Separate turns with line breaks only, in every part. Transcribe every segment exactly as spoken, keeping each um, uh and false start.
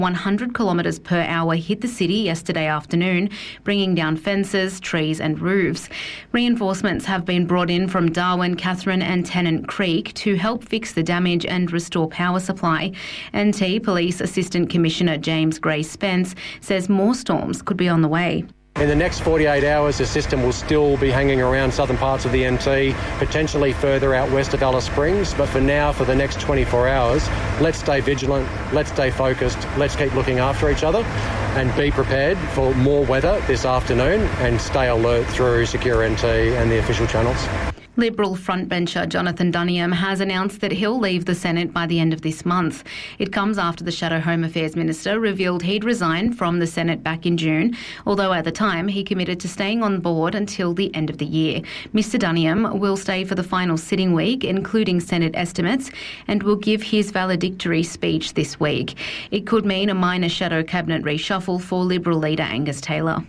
one hundred kilometres per hour hit the city yesterday afternoon, bringing down fences, trees and roofs. Reinforcements have been brought in from Darwin, Catherine and Tennant Creek to help fix the damage and restore power supply. N T Police Assistant Commissioner James Gray Spence says more storms could be on the way.
In the next forty-eight hours, the system will still be hanging around southern parts of the N T, potentially further out west of Alice Springs. But for now, for the next twenty-four hours, let's stay vigilant, let's stay focused, let's keep looking after each other and be prepared for more weather this afternoon and stay alert through Secure N T and the official channels.
Liberal frontbencher Jonathan Duniam has announced that he'll leave the Senate by the end of this month. It comes after the Shadow Home Affairs Minister revealed he'd resigned from the Senate back in June, although at the time he committed to staying on board until the end of the year. Mr Duniam will stay for the final sitting week, including Senate estimates, and will give his valedictory speech this week. It could mean a minor shadow cabinet reshuffle for Liberal leader Angus Taylor.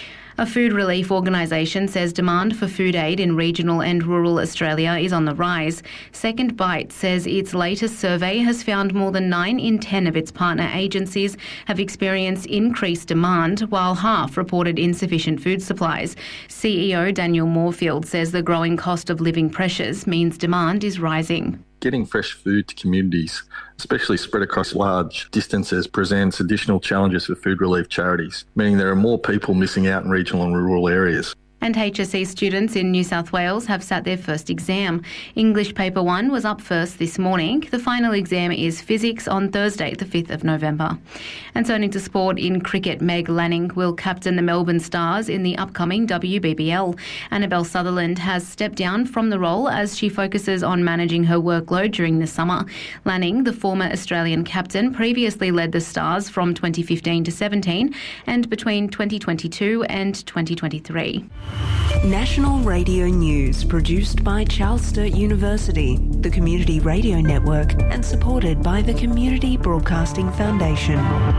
A food relief organisation says demand for food aid in regional and rural Australia is on the rise. Second Bite says its latest survey has found more than nine in ten of its partner agencies have experienced increased demand, while half reported insufficient food supplies. C E O Daniel Moorfield says the growing cost of living pressures means demand is rising.
Getting fresh food to communities, especially spread across large distances, presents additional challenges for food relief charities, meaning there are more people missing out in regional and rural areas.
And H S C students in New South Wales have sat their first exam. English Paper one was up first this morning. The final exam is Physics on Thursday, the fifth of November. And turning to sport, in cricket, Meg Lanning will captain the Melbourne Stars in the upcoming W B B L. Annabelle Sutherland has stepped down from the role as she focuses on managing her workload during the summer. Lanning, the former Australian captain, previously led the Stars from twenty fifteen to seventeen and between twenty twenty-two and twenty twenty-three.
National Radio News, produced by Charles Sturt University, the Community Radio Network, and supported by the Community Broadcasting Foundation.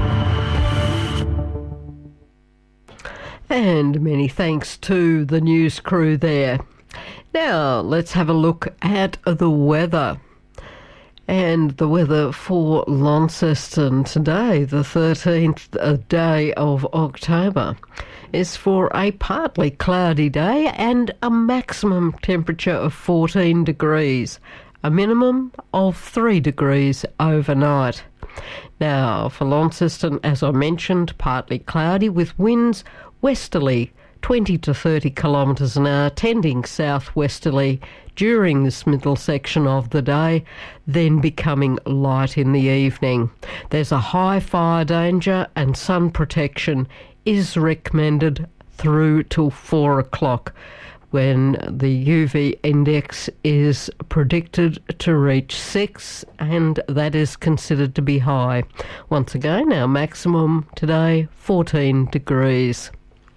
And many thanks to the news crew there. Now, let's have a look at the weather. And the weather for Launceston today, the thirteenth day of October, is for a partly cloudy day and a maximum temperature of fourteen degrees, a minimum of three degrees overnight. Now, for Launceston, as I mentioned, partly cloudy with winds westerly twenty to thirty kilometres an hour, tending southwesterly during this middle section of the day, then becoming light in the evening. There's a high fire danger and sun protection is recommended through till four o'clock, when the U V index is predicted to reach six, and that is considered to be high. Once again, our maximum today, fourteen degrees.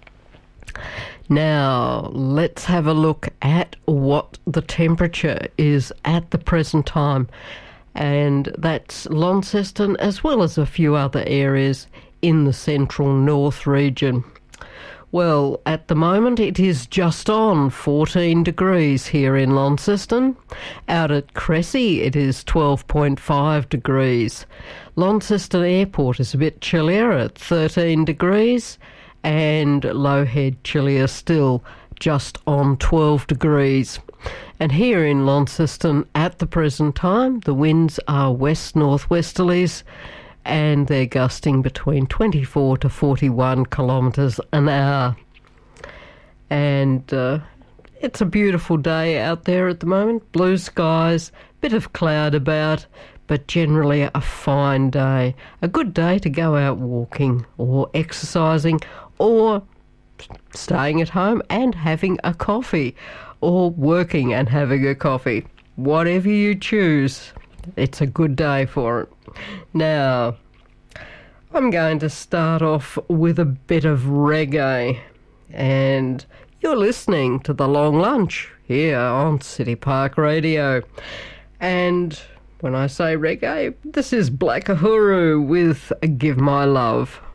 Now, let's have a look at what the temperature is at the present time, and that's Launceston as well as a few other areas in the central north region. Well, at the moment it is just on fourteen degrees here in Launceston. Out at Cressy it is twelve point five degrees. Launceston Airport is a bit chillier at thirteen degrees, and Lowhead chillier still, just on twelve degrees. And here in Launceston at the present time, the winds are west-northwesterlies, and they're gusting between twenty-four to forty-one kilometres an hour. And uh, it's a beautiful day out there at the moment. Blue skies, bit of cloud about, but generally a fine day. A good day to go out walking or exercising or staying at home and having a coffee, or working and having a coffee. Whatever you choose, it's a good day for it. Now, I'm going to start off with a bit of reggae, and you're listening to The Long Lunch here on City Park Radio. And when I say reggae, this is Black Uhuru with Give My Love.